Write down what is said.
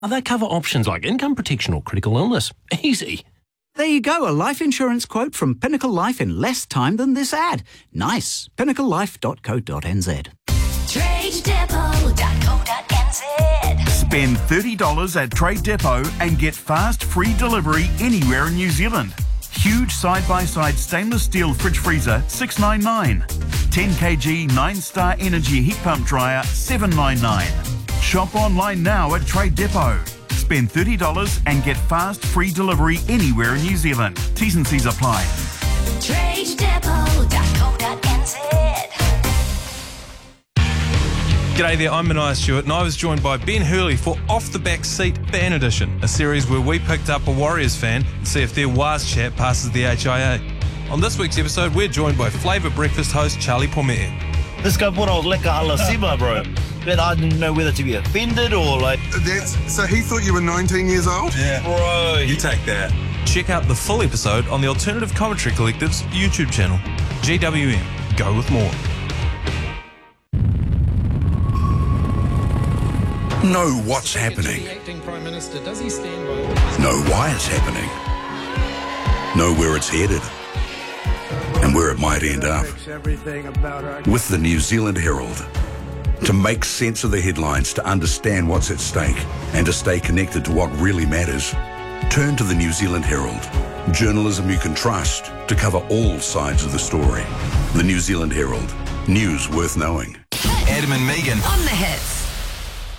They cover options like income protection or critical illness. Easy. There you go, a life insurance quote from Pinnacle Life in less time than this ad. Nice. pinnaclelife.co.nz. TradeDepot.co.nz. Spend $30 at Trade Depot and get fast free delivery anywhere in New Zealand. Huge side-by-side stainless steel fridge freezer, $699. 10 kg 9-star energy heat pump dryer, $799. Shop online now at Trade Depot. Spend $30 and get fast free delivery anywhere in New Zealand. T's and C's apply. TradeDepot.co.nz. G'day there, I'm Mania Stewart and I was joined by Ben Hurley for Off the Back Seat Fan Edition, a series where we picked up a Warriors fan and see if their Waz chat passes the HIA. On this week's episode, we're joined by Flavour Breakfast host Charlie Pomea. This guy brought out Leka ala Sima, bro. But I didn't know whether to be offended or like... So he thought you were 19 years old? Yeah. Bro. You take that. Check out the full episode on the Alternative Commentary Collective's YouTube channel. GWM. Go with more. Know what's happening. Know why it's happening. Know where it's headed. And where it might end up. With the New Zealand Herald. To make sense of the headlines, to understand what's at stake, and to stay connected to what really matters, turn to the New Zealand Herald. Journalism you can trust to cover all sides of the story. The New Zealand Herald. News worth knowing. Adam and Megan. On the hits.